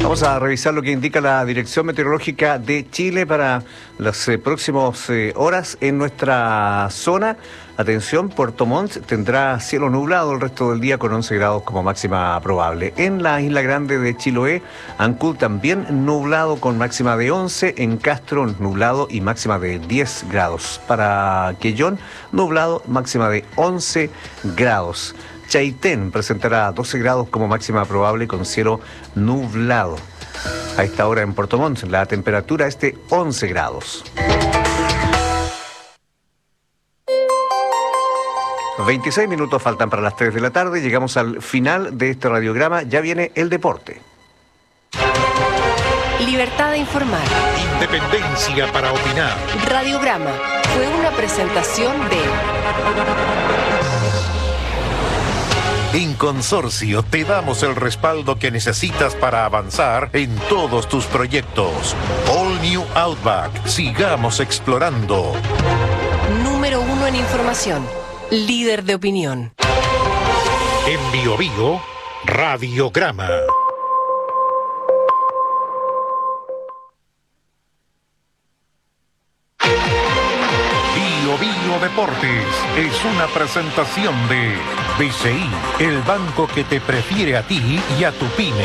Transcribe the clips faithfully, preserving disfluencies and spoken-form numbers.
Vamos a revisar lo que indica la Dirección Meteorológica de Chile para las eh, próximas eh, horas en nuestra zona. Atención, Puerto Montt tendrá cielo nublado el resto del día con once grados como máxima probable. En la Isla Grande de Chiloé, Ancud también nublado con máxima de once. En Castro, nublado y máxima de diez grados. Para Quellón, nublado, máxima de once grados. Chaitén presentará doce grados como máxima probable con cielo nublado. A esta hora en Puerto Montt la temperatura es de once grados. veintiséis minutos faltan para las tres de la tarde. Llegamos al final de este radiograma. Ya viene el deporte. Libertad de informar. Independencia para opinar. Radiograma fue una presentación de... En Consorcio te damos el respaldo que necesitas para avanzar en todos tus proyectos. All New Outback. Sigamos explorando. Número uno en información. Líder de opinión. En Bio Bio, Radiograma. Bio Bio Deportes es una presentación de B C I, el banco que te prefiere a ti y a tu pyme.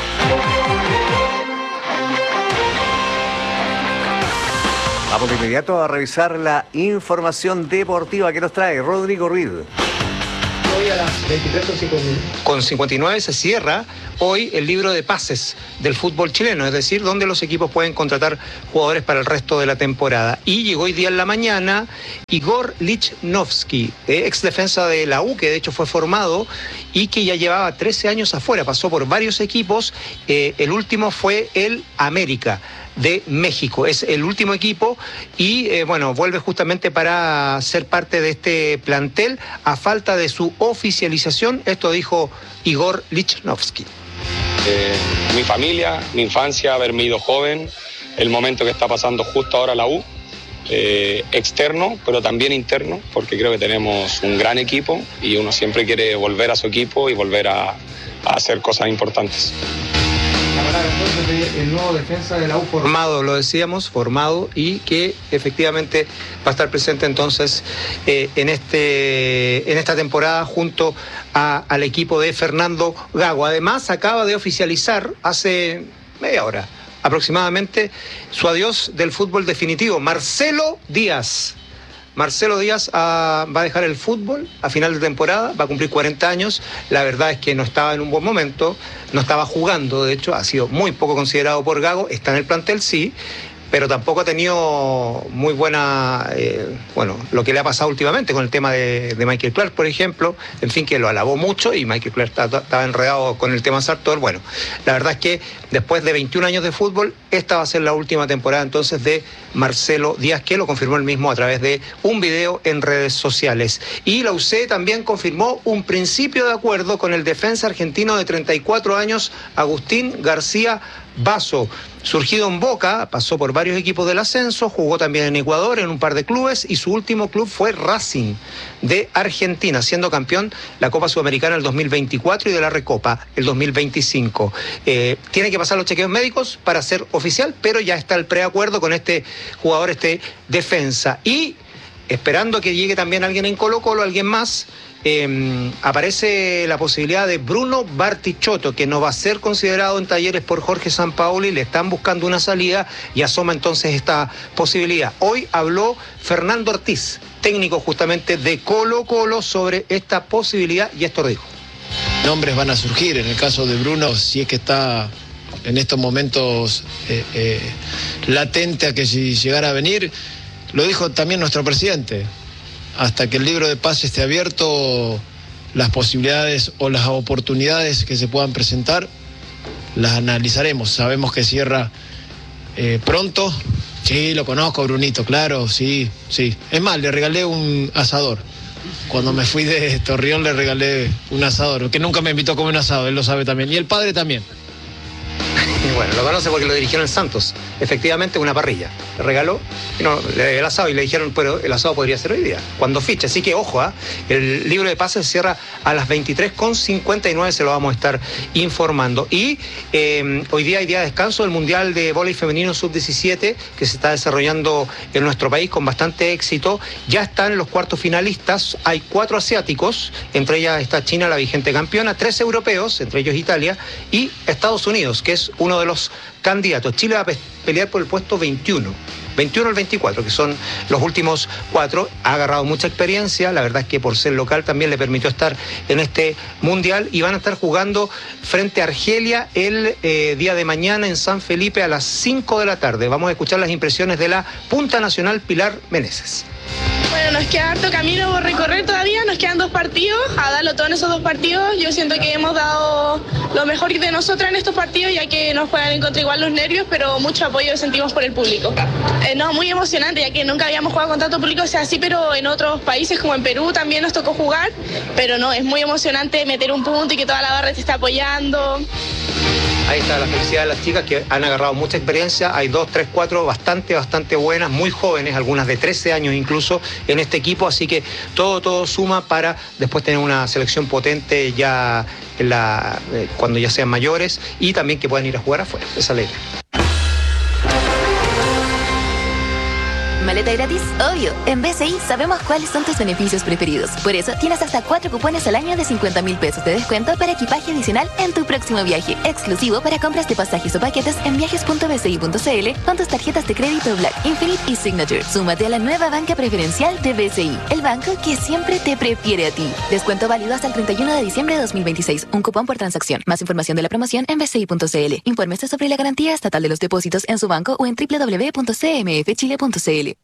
Vamos de inmediato a revisar la información deportiva que nos trae Rodrigo Ruiz. Hoy a las veintitrés con cincuenta y nueve se cierra hoy el libro de pases del fútbol chileno, es decir, donde los equipos pueden contratar jugadores para el resto de la temporada. Y llegó hoy día en la mañana Igor Lichnowsky, ex defensa de la U, que de hecho fue formado y que ya llevaba trece años afuera, pasó por varios equipos, eh, el último fue el América de México, es el último equipo y eh, bueno, vuelve justamente para ser parte de este plantel a falta de su oficialización. Esto dijo Igor Lichnowsky. Eh, mi familia, mi infancia, haberme ido joven, el momento que está pasando justo ahora la U, eh, externo, pero también interno, porque creo que tenemos un gran equipo y uno siempre quiere volver a su equipo y volver a, a hacer cosas importantes. Entonces el nuevo defensa de la U formado, lo decíamos, formado y que efectivamente va a estar presente entonces eh, en este en esta temporada junto a, al equipo de Fernando Gago. Además acaba de oficializar hace media hora aproximadamente su adiós del fútbol definitivo, Marcelo Díaz. Marcelo Díaz ah, va a dejar el fútbol a final de temporada, va a cumplir cuarenta años, la verdad es que no estaba en un buen momento, no estaba jugando, de hecho ha sido muy poco considerado por Gago, está en el plantel sí, pero tampoco ha tenido muy buena, eh, bueno, lo que le ha pasado últimamente con el tema de, de Michael Clark, por ejemplo, en fin, que lo alabó mucho y Michael Clark estaba, estaba enredado con el tema Sartor. Bueno, la verdad es que después de veintiún años de fútbol, esta va a ser la última temporada entonces de Marcelo Díaz, que lo confirmó él mismo a través de un video en redes sociales. Y la U C también confirmó un principio de acuerdo con el defensa argentino de treinta y cuatro años, Agustín García Basso. Surgido en Boca, pasó por varios equipos del ascenso, jugó también en Ecuador en un par de clubes y su último club fue Racing de Argentina, siendo campeón la Copa Sudamericana el dos mil veinticuatro y de la Recopa el dos mil veinticinco. Eh, tiene que pasar los chequeos médicos para ser oficial, pero ya está el preacuerdo con este jugador, este defensa. Y esperando que llegue también alguien en Colo-Colo, alguien más, Eh, aparece la posibilidad de Bruno Bartichotto, que no va a ser considerado en Talleres por Jorge Sampaoli, le están buscando una salida y asoma entonces esta posibilidad. Hoy habló Fernando Ortiz, técnico justamente de Colo-Colo, sobre esta posibilidad y esto lo dijo. Nombres van a surgir, en el caso de Bruno, si es que está en estos momentos eh, eh, latente a que si llegara a venir, lo dijo también nuestro presidente. Hasta que el libro de pase esté abierto, las posibilidades o las oportunidades que se puedan presentar, las analizaremos. Sabemos que cierra eh, pronto. Sí, lo conozco, Brunito, claro, sí, sí. Es más, le regalé un asador. Cuando me fui de Torreón le regalé un asador, que nunca me invitó a comer un asado, él lo sabe también. Y el padre también. Bueno, lo conoce porque lo dirigió en el Santos. Efectivamente, una parrilla. le regaló no, el asado y le dijeron, pero el asado podría ser hoy día, cuando ficha. Así que ojo, ¿eh? el libro de pases cierra a las veintitrés con cincuenta y nueve, se lo vamos a estar informando. Y eh, hoy día hay día de descanso del Mundial de Vóley Femenino sub diecisiete que se está desarrollando en nuestro país con bastante éxito. Ya están los cuartos finalistas, hay cuatro asiáticos, entre ellas está China, la vigente campeona, tres europeos, entre ellos Italia, y Estados Unidos, que es uno de los candidatos. Chile va a pelear por el puesto veintiuno. veintiuno al veinticuatro, que son los últimos cuatro. Ha agarrado mucha experiencia, la verdad es que por ser local también le permitió estar en este mundial, y van a estar jugando frente a Argelia el eh, día de mañana en San Felipe a las cinco de la tarde. Vamos a escuchar las impresiones de la punta nacional Pilar Meneses. Bueno, nos queda harto camino por recorrer todavía, nos quedan dos partidos, a darlo todo en esos dos partidos. Yo siento que hemos dado lo mejor de nosotras en estos partidos, ya que nos juegan en contra igual los nervios, pero mucho apoyo sentimos por el público. Eh, no, muy emocionante, ya que nunca habíamos jugado con tanto público, o sea, sí, pero en otros países como en Perú también nos tocó jugar, pero no, es muy emocionante meter un punto y que toda la barra te esté apoyando. Ahí está la felicidad de las chicas que han agarrado mucha experiencia. Hay dos, tres, cuatro bastante, bastante buenas, muy jóvenes, algunas de trece años incluso en este equipo. Así que todo, todo suma para después tener una selección potente ya en la, eh, cuando ya sean mayores, y también que puedan ir a jugar afuera. Esa es la idea. ¿Maleta gratis? Obvio. En B C I sabemos cuáles son tus beneficios preferidos. Por eso tienes hasta cuatro cupones al año de cincuenta mil pesos de descuento para equipaje adicional en tu próximo viaje. Exclusivo para compras de pasajes o paquetes en viajes punto b c i punto c l con tus tarjetas de crédito Black, Infinite y Signature. Súmate a la nueva banca preferencial de B C I, el banco que siempre te prefiere a ti. Descuento válido hasta el treinta y uno de diciembre de dos mil veintiséis. Un cupón por transacción. Más información de la promoción en b c i punto c l. Infórmese sobre la garantía estatal de los depósitos en su banco o en doble u doble u doble u punto c m f chile punto c l.